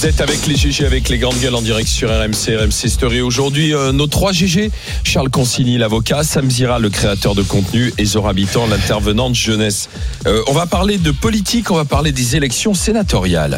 Vous êtes avec les GG, avec les grandes gueules en direct sur RMC Story. Aujourd'hui, nos 3 GG, Charles Consigny, l'avocat, Sam Zira, le créateur de contenu, et Zora Habitant, l'intervenante jeunesse. On va parler de politique, on va parler des élections sénatoriales.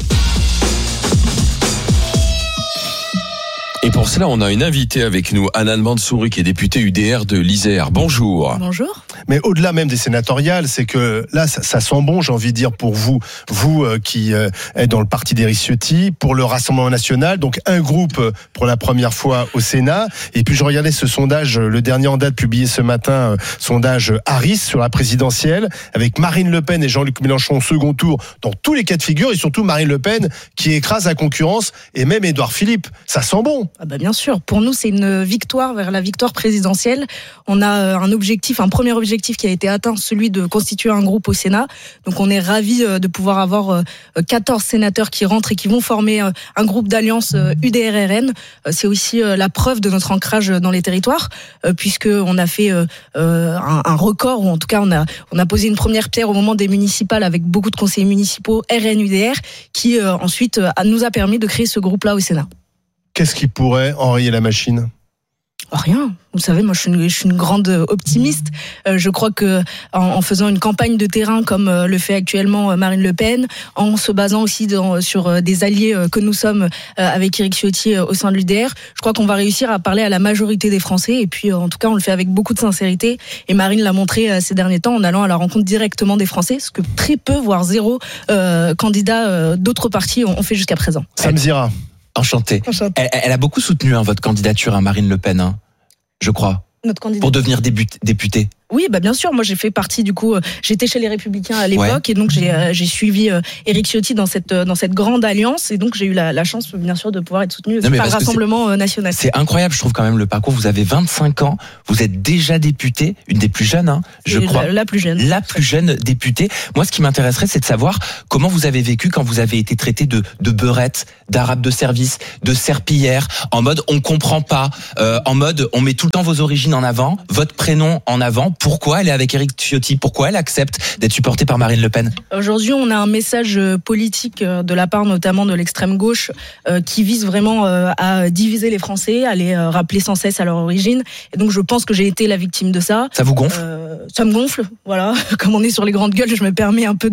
Et pour cela, on a une invitée avec nous, Hanan Mansouri, qui est députée UDR de l'Isère. Bonjour. Bonjour. Mais au-delà même des sénatoriales, c'est que là, ça sent bon, j'ai envie de dire, pour vous qui êtes dans le parti d'Éric Ciotti, pour le Rassemblement national, donc un groupe pour la première fois au Sénat. Et puis je regardais ce sondage, le dernier en date publié ce matin, sondage Harris sur la présidentielle, avec Marine Le Pen et Jean-Luc Mélenchon au second tour, dans tous les cas de figure, et surtout Marine Le Pen qui écrase la concurrence, et même Édouard Philippe. Ça sent bon. Ah bah bien sûr, pour nous c'est une victoire vers la victoire présidentielle. On a un premier objectif qui a été atteint, celui de constituer un groupe au Sénat. Donc on est ravis de pouvoir avoir 14 sénateurs qui rentrent et qui vont former un groupe d'alliance UDR-RN. C'est aussi la preuve de notre ancrage dans les territoires, puisqu'on a fait un record, ou en tout cas on a posé une première pierre au moment des municipales avec beaucoup de conseillers municipaux RN-UDR qui ensuite nous a permis de créer ce groupe-là au Sénat. Qu'est-ce qui pourrait enrayer la machine ? Rien. Vous savez, moi, je suis une grande optimiste. Je crois que en faisant une campagne de terrain comme le fait actuellement Marine Le Pen, en se basant aussi sur des alliés que nous sommes avec Éric Ciotti au sein de l'UDR, je crois qu'on va réussir à parler à la majorité des Français. Et puis, en tout cas, on le fait avec beaucoup de sincérité. Et Marine l'a montré ces derniers temps en allant à la rencontre directement des Français, ce que très peu, voire zéro, candidats d'autres partis ont fait jusqu'à présent. Sam Zira. Enchanté. Elle a beaucoup soutenu votre candidature, Marine Le Pen, je crois, notre candidat pour devenir députée. Oui, bah bien sûr. Moi, j'ai fait partie j'étais chez les Républicains à l'époque, et donc j'ai suivi Éric Ciotti dans cette grande alliance, et donc j'ai eu la chance, bien sûr, de pouvoir être soutenu par le Rassemblement national. C'est incroyable, je trouve quand même le parcours. Vous avez 25 ans, vous êtes déjà députée, une des plus jeunes, je crois. La plus jeune. La plus jeune députée. Moi, ce qui m'intéresserait, c'est de savoir comment vous avez vécu quand vous avez été traité de beurette, d'arabe de service, de serpillière, en mode on comprend pas, en mode on met tout le temps vos origines en avant, votre prénom en avant. Pourquoi elle est avec Éric Ciotti ? Pourquoi elle accepte d'être supportée par Marine Le Pen ? Aujourd'hui, on a un message politique de la part notamment de l'extrême gauche qui vise vraiment à diviser les Français, à les rappeler sans cesse à leur origine. Et donc, je pense que j'ai été la victime de ça. Ça vous gonfle ? Ça me gonfle, voilà. Comme on est sur les grandes gueules, je me permets un peu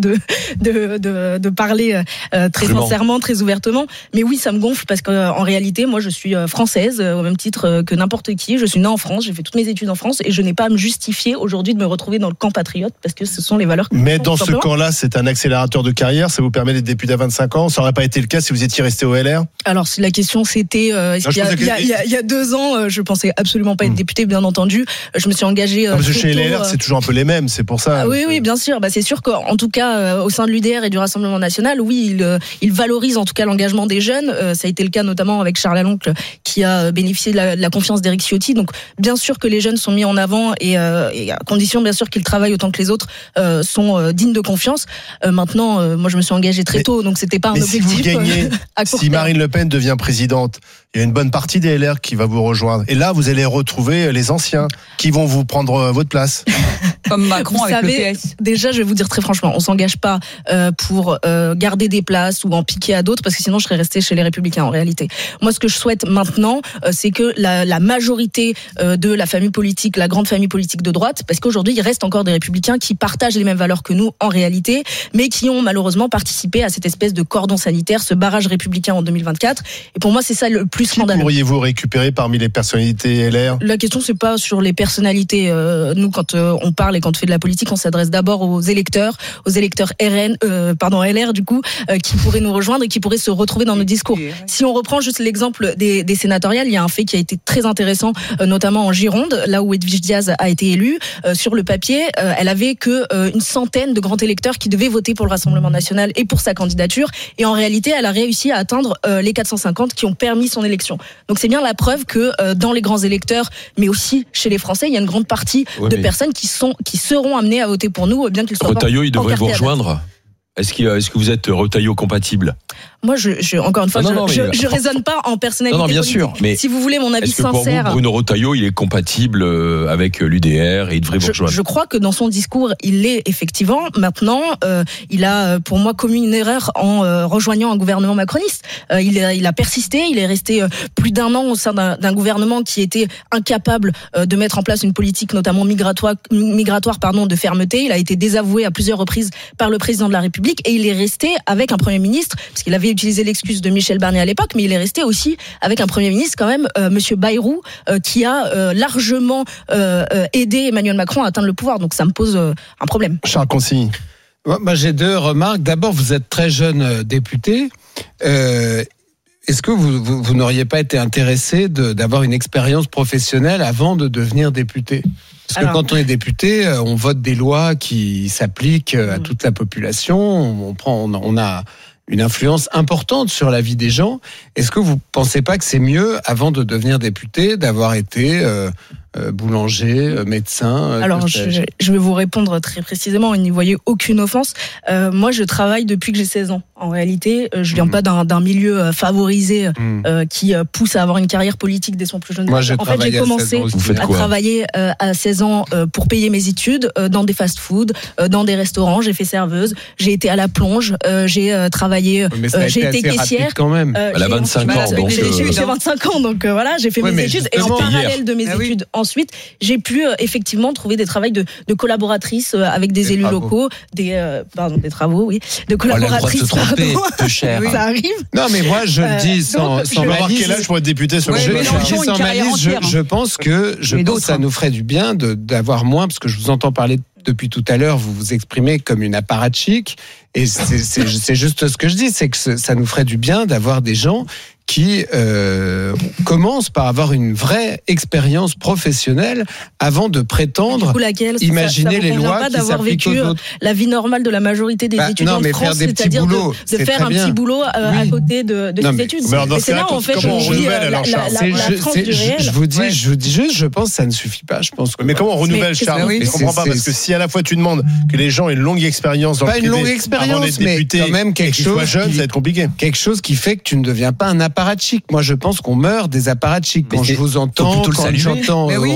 de parler très sincèrement, très ouvertement. Mais oui, ça me gonfle parce qu'en réalité, moi, je suis française au même titre que n'importe qui. Je suis née en France, j'ai fait toutes mes études en France, et je n'ai pas à me justifier aujourd'hui de me retrouver dans le camp patriote parce que ce sont les valeurs que mais dans ce camp-là, c'est un accélérateur de carrière, ça vous permet d'être député à 25 ans, ça n'aurait pas été le cas si vous étiez resté au LR ? Alors si la question c'était il y a 2 ans, je pensais absolument pas être député, bien entendu. Je me suis engagée parce que chez les LR, c'est toujours un peu les mêmes, c'est pour ça. Oui, bien sûr. C'est sûr qu'en tout cas au sein de l'UDR et du Rassemblement national, oui, il valorise en tout cas l'engagement des jeunes. Ça a été le cas notamment avec Charles Aloncle qui a bénéficié de la confiance d'Éric Ciotti. Donc bien sûr que les jeunes sont mis en avant, et à condition bien sûr qu'ils travaillent autant que les autres sont dignes de confiance. Maintenant, moi je me suis engagée très tôt, donc c'était pas un objectif. Si vous gagnez, si Marine Le Pen devient présidente, il y a une bonne partie des LR qui va vous rejoindre. Et là, vous allez retrouver les anciens qui vont vous prendre votre place. Comme Macron vous avec savez, le PS. Déjà, je vais vous dire très franchement, on s'engage pas pour garder des places ou en piquer à d'autres, parce que sinon je serais restée chez les Républicains en réalité. Moi, ce que je souhaite maintenant, c'est que la majorité de la famille politique, la grande famille politique de droite, parce qu'aujourd'hui, il reste encore des Républicains qui partagent les mêmes valeurs que nous en réalité, mais qui ont malheureusement participé à cette espèce de cordon sanitaire, ce barrage républicain en 2024. Et pour moi, c'est ça le plus scandaleux. Qui pourriez-vous récupérer parmi les personnalités LR ? La question, c'est pas sur les personnalités. Nous, quand on parle et quand on fait de la politique, on s'adresse d'abord aux électeurs LR du coup, qui pourraient nous rejoindre et qui pourraient se retrouver dans nos discours. Si on reprend juste l'exemple des sénatoriales, il y a un fait qui a été très intéressant, notamment en Gironde, là où Edwige Diaz a été élue. Sur le papier, elle avait que une centaine de grands électeurs qui devaient voter pour le Rassemblement national et pour sa candidature. Et en réalité, elle a réussi à atteindre les 450 qui ont permis son élection. Donc c'est bien la preuve que dans les grands électeurs, mais aussi chez les Français, il y a une grande partie de personnes qui seront amenées à voter pour nous, bien qu'ils soient Retailleau, il devrait vous rejoindre. Est-ce que vous êtes Retailleau compatible? Moi, encore une fois, je raisonne pas en personnalité. Non, bien politique. sûr. Mais si vous voulez mon avis est-ce que pour sincère, vous, Bruno Retailleau, il est compatible avec l'UDR et il devrait vous rejoindre? Je crois que dans son discours, il l'est effectivement. Maintenant, il a, pour moi, commis une erreur en rejoignant un gouvernement macroniste. Il a persisté. Il est resté plus d'1 an au sein d'un gouvernement qui était incapable de mettre en place une politique, notamment migratoire, de fermeté. Il a été désavoué à plusieurs reprises par le président de la République et il est resté avec un Premier ministre, parce qu'il avait utilisé l'excuse de Michel Barnier à l'époque, mais il est resté aussi avec un Premier ministre quand même, Monsieur Bayrou, qui a largement aidé Emmanuel Macron à atteindre le pouvoir. Donc ça me pose un problème. Charles Consigny. Moi, j'ai 2 remarques. D'abord, vous êtes très jeune député. Est-ce que vous n'auriez pas été intéressé d'avoir une expérience professionnelle avant de devenir député? Parce que quand on est député, on vote des lois qui s'appliquent à toute la population. On a une influence importante sur la vie des gens. Est-ce que vous pensez pas que c'est mieux, avant de devenir député, d'avoir été boulanger, médecin? Alors, je vais vous répondre très précisément. N'y voyez aucune offense. Moi, je travaille depuis que j'ai 16 ans. En réalité, je viens pas d'un milieu favorisé qui pousse à avoir une carrière politique dès son plus jeune âge. En fait, j'ai commencé à travailler à 16 ans pour payer mes études dans des fast-food, dans des restaurants. J'ai fait serveuse. J'ai été à la plonge. J'ai travaillé. J'ai été caissière. Quand même. Elle a 25 ans. J'ai 25 ans, donc voilà, j'ai fait mes études. Et en parallèle de mes études, ensuite, j'ai pu effectivement trouver des travaux de collaboratrice avec des élus locaux, des travaux, oui, de collaboratrice. Peu cher. Ça arrive. Non, mais moi, je le dis sans malice. Quel âge pour être député sur Je le dis sans malice. Je pense que ça nous ferait du bien d'avoir moins, parce que je vous entends parler depuis tout à l'heure, vous vous exprimez comme une apparatchik, et c'est juste ce que je dis, c'est que ça nous ferait du bien d'avoir des gens qui commencent par avoir une vraie expérience professionnelle avant de prétendre imaginer les lois qui s'appliquent aux autres. La vie normale de la majorité des étudiants de France, c'est-à-dire de faire un petit boulot à côté de ses études. Mais c'est là, en fait, je renouvelle alors, Charles. Je vous dis juste, je pense que ça ne suffit pas. Je pense que mais comment on renouvelle, Charles? Je ne comprends pas, parce que si à la fois tu demandes que les gens aient une longue expérience dans le privé, pas une longue expérience, mais quand même quelque chose jeune, ça va être compliqué. Quelque chose qui fait que tu ne deviens pas un apparatchik. Moi, je pense qu'on meurt des apparatchiks. Quand je vous entends, quand j'entends